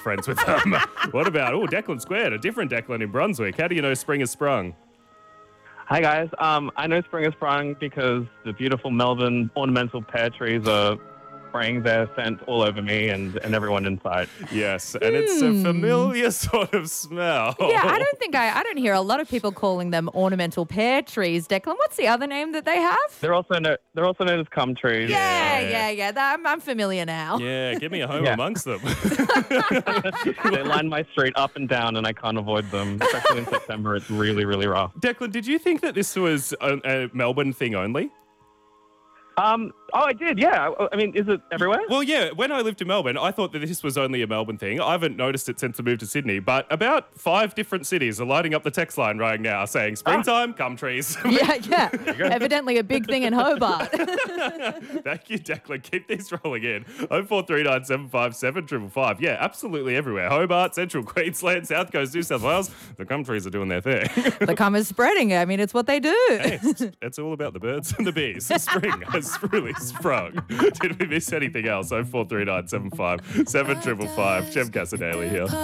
friends with them. What about, Declan Squared, a different Declan in Brunswick. How do you know spring has sprung? Hi guys. I know spring has sprung because the beautiful Melbourne ornamental pear trees are spraying their scent all over me and everyone inside. Yes, and it's a familiar sort of smell. Yeah, I don't hear a lot of people calling them ornamental pear trees, Declan. What's the other name that they have? They're also known as cum trees. Yeah. I'm familiar now. Yeah, give me a home amongst them. They line my street up and down, and I can't avoid them. Especially in September, it's really, really rough. Declan, did you think that this was a Melbourne thing only? I did, yeah. I mean, is it everywhere? Well, yeah, when I lived in Melbourne, I thought that this was only a Melbourne thing. I haven't noticed it since I moved to Sydney, but about 5 different cities are lighting up the text line right now saying, springtime, cum trees. Yeah. Evidently a big thing in Hobart. Thank you, Declan. Keep these rolling in. 0439 757 555. Yeah, absolutely everywhere. Hobart, Central Queensland, South Coast, New South Wales. The cum trees are doing their thing. The cum is spreading. I mean, it's what they do. Hey, it's all about the birds and the bees. Spring has really sprung. Did we miss anything else? 0439 757 555. Jem Casadale here.